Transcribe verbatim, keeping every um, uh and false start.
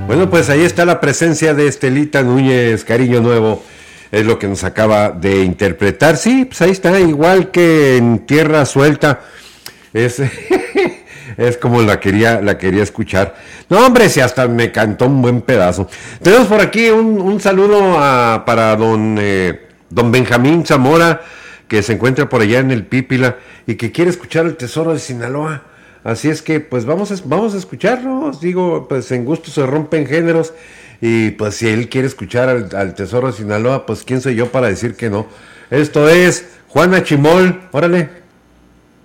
Bueno, pues ahí está la presencia de Estelita Núñez, Cariño Nuevo, es lo que nos acaba de interpretar. Sí, pues ahí está, igual que en Tierra Suelta, es, es como la quería, la quería escuchar. No, hombre, si hasta me cantó un buen pedazo. Tenemos por aquí un, un saludo a, para don, eh, don Benjamín Zamora, que se encuentra por allá en el Pípila y que quiere escuchar el Tesoro de Sinaloa. Así es que pues vamos a, vamos a escucharlo, digo, pues en gusto se rompen géneros y pues si él quiere escuchar al, al Tesoro de Sinaloa, pues quién soy yo para decir que no. Esto es Juana Chimol, órale.